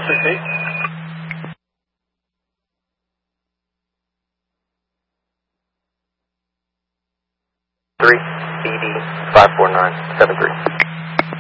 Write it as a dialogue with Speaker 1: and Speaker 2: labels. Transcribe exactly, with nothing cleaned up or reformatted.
Speaker 1: six eight.
Speaker 2: three, B D five four nine seven three.